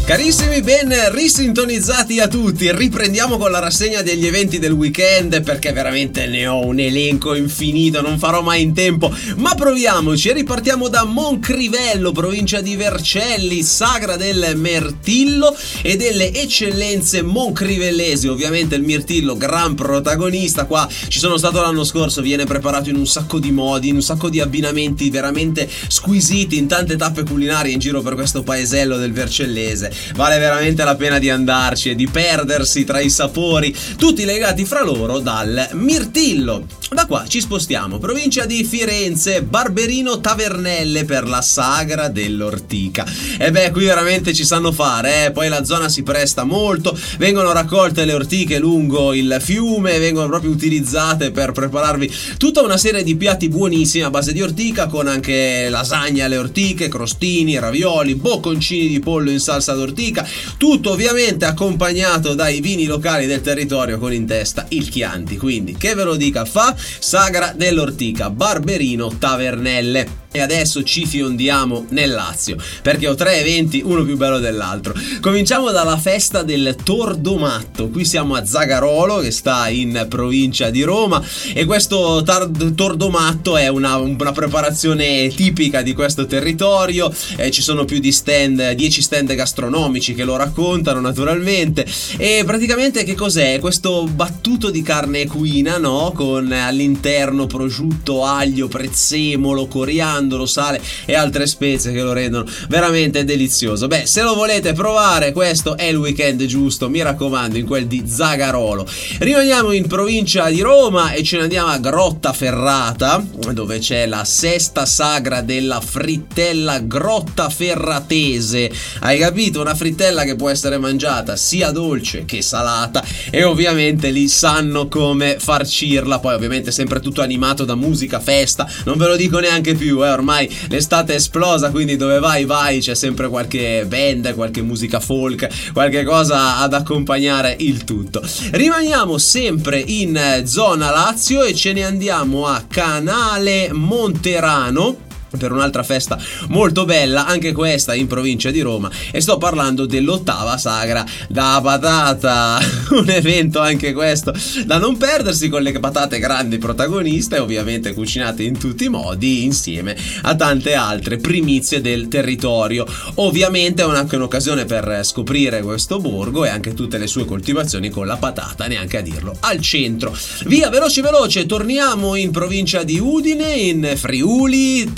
Carissimi, ben risintonizzati a tutti. Riprendiamo con la rassegna degli eventi del weekend, perché veramente ne ho un elenco infinito, non farò mai in tempo, ma proviamoci e ripartiamo da Moncrivello, provincia di Vercelli, sagra del mirtillo e delle eccellenze moncrivellesi. Ovviamente il mirtillo gran protagonista, qua ci sono stato l'anno scorso, viene preparato in un sacco di modi, in un sacco di abbinamenti veramente squisiti, in tante tappe culinarie in giro per questo paesello del Vercellese. Vale veramente la pena di andarci e di perdersi tra i sapori, tutti legati fra loro dal mirtillo. Da qua ci spostiamo, provincia di Firenze, Barberino Tavernelle per la sagra dell'ortica. E beh, qui veramente ci sanno fare, poi la zona si presta molto, vengono raccolte le ortiche lungo il fiume, vengono proprio utilizzate per prepararvi tutta una serie di piatti buonissimi a base di ortica, con anche lasagne alle ortiche, crostini, ravioli, bocconcini di pollo in salsa d'ortica, tutto ovviamente accompagnato dai vini locali del territorio con in testa il Chianti. Quindi che ve lo dica fa, sagra dell'ortica, Barberino Tavernelle. E adesso ci fiondiamo nel Lazio, perché ho tre eventi, uno più bello dell'altro. Cominciamo dalla festa del Tordomatto. Qui siamo a Zagarolo, che sta in provincia di Roma, e questo Tordomatto è una preparazione tipica di questo territorio. Ci sono più di 10 stand gastronomici che lo raccontano naturalmente. E praticamente che cos'è? Questo battuto di carne equina, no? Con all'interno prosciutto, aglio, prezzemolo, coriandolo, sale e altre spezie che lo rendono veramente delizioso. Beh, se lo volete provare, questo è il weekend giusto, mi raccomando, in quel di Zagarolo. Rimaniamo in provincia di Roma e ce ne andiamo a Grottaferrata, dove c'è la sesta sagra della frittella grottaferratese. Hai capito? Una frittella che può essere mangiata sia dolce che salata, e ovviamente lì sanno come farcirla. Poi ovviamente sempre tutto animato da musica, festa, non ve lo dico neanche più, ormai l'estate è esplosa, quindi dove vai c'è sempre qualche band, qualche musica folk, qualche cosa ad accompagnare il tutto. Rimaniamo sempre in zona Lazio e ce ne andiamo a Canale Monterano per un'altra festa molto bella, anche questa in provincia di Roma, e sto parlando dell'ottava sagra da patata, un evento anche questo da non perdersi, con le patate grandi protagoniste, ovviamente cucinate in tutti i modi insieme a tante altre primizie del territorio. Ovviamente è anche un'occasione per scoprire questo borgo e anche tutte le sue coltivazioni con la patata, neanche a dirlo, al centro. Via veloce, torniamo in provincia di Udine, in Friuli,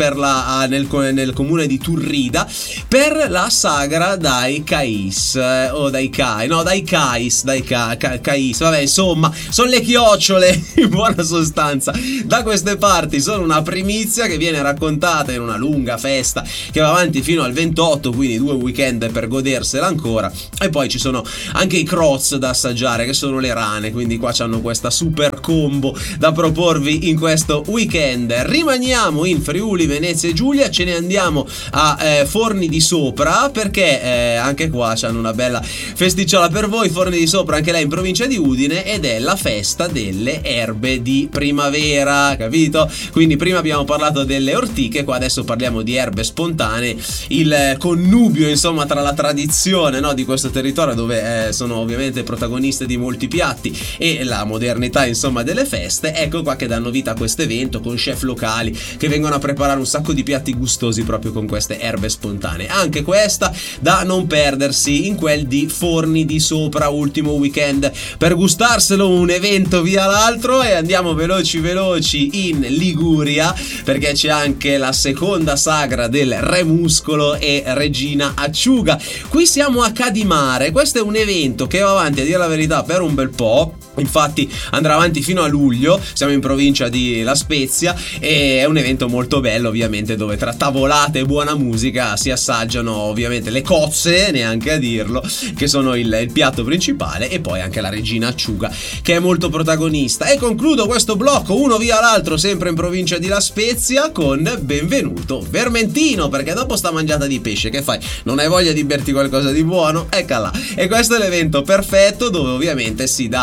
nel comune di Turrida, per la sagra dai Cais, dai Cais, vabbè, insomma, sono le chiocciole in buona sostanza. Da queste parti sono una primizia che viene raccontata in una lunga festa che va avanti fino al 28, quindi 2 weekend per godersela ancora. E poi ci sono anche i croz da assaggiare, che sono le rane, quindi qua c'hanno questa super combo da proporvi in questo weekend. Rimaniamo in Friuli Venezia e Giulia, ce ne andiamo a Forni di Sopra, perché anche qua c'hanno una bella festicciola per voi. Forni di Sopra, anche lei in provincia di Udine, ed è la festa delle erbe di primavera, capito? Quindi prima abbiamo parlato delle ortiche, qua adesso parliamo di erbe spontanee, il connubio insomma tra la tradizione, no, di questo territorio, dove sono ovviamente protagoniste di molti piatti, e la modernità insomma delle feste. Ecco qua che danno vita a questo evento, con chef locali che vengono a preparare un sacco di piatti gustosi proprio con queste erbe spontanee. Anche questa da non perdersi in quel di Forni di Sopra, ultimo weekend per gustarselo, un evento via l'altro. E andiamo veloci in Liguria, perché c'è anche la seconda sagra del Re Muscolo e Regina Acciuga. Qui siamo a Cadimare, questo è un evento che va avanti, a dire la verità, per un bel po'. Infatti andrà avanti fino a luglio, siamo in provincia di La Spezia, e è un evento molto bello ovviamente, dove tra tavolate e buona musica si assaggiano ovviamente le cozze, neanche a dirlo, che sono il piatto principale, e poi anche la Regina Acciuga che è molto protagonista. E concludo questo blocco uno via l'altro sempre in provincia di La Spezia con Benvenuto Vermentino, perché dopo sta mangiata di pesce che fai? Non hai voglia di berti qualcosa di buono? Eccola, e questo è l'evento perfetto, dove ovviamente si dà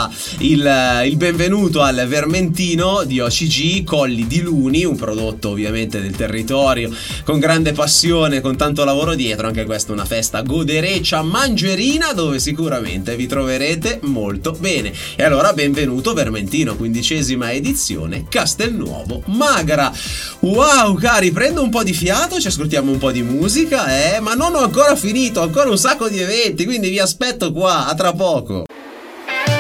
il benvenuto al Vermentino di OCG Colli di Luni, un prodotto ovviamente del territorio con grande passione, con tanto lavoro dietro. Anche questa è una festa godereccia mangerina dove sicuramente vi troverete molto bene. E allora benvenuto Vermentino, 15ª edizione, Castelnuovo Magra. Wow cari, prendo un po' di fiato, ci ascoltiamo un po' di musica, ma non ho ancora finito, ancora un sacco di eventi, quindi vi aspetto qua, a tra poco.